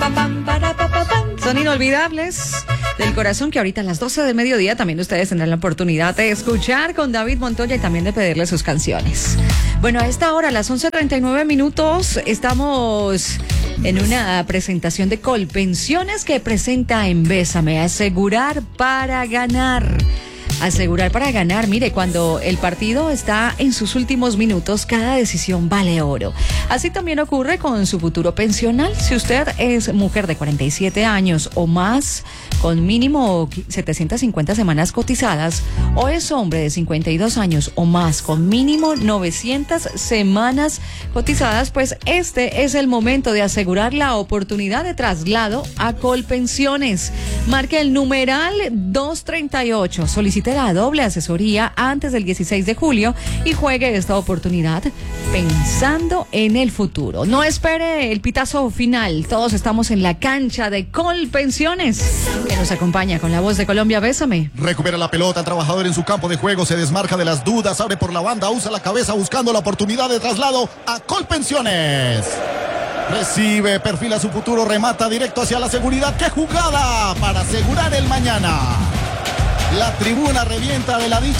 Son inolvidables del corazón que ahorita a las 12 del mediodía también ustedes tendrán la oportunidad de escuchar con David Montoya y también de pedirle sus canciones. Bueno, a esta hora, a las 11:39, estamos en una presentación de Colpensiones que presenta en Bésame, asegurar para ganar. Asegurar para ganar, mire, cuando el partido está en sus últimos minutos, cada decisión vale oro. Así también ocurre con su futuro pensional. Si usted es mujer de 47 años o más, con mínimo 750 semanas cotizadas, o es hombre de 52 años o más, con mínimo 900 semanas cotizadas, pues este es el momento de asegurar la oportunidad de traslado a Colpensiones. Marque el numeral 238, solicite la doble asesoría antes del 16 de julio y juegue esta oportunidad pensando en el futuro. No espere el pitazo final, todos estamos en la cancha de Colpensiones, que nos acompaña con la voz de Colombia. Bésame. Recupera la pelota, el trabajador en su campo de juego, se desmarca de las dudas, abre por la banda, usa la cabeza buscando la oportunidad de traslado a Colpensiones. Recibe, perfila su futuro, remata directo hacia la seguridad. ¡Qué jugada para asegurar el mañana! La tribuna revienta de la dicha.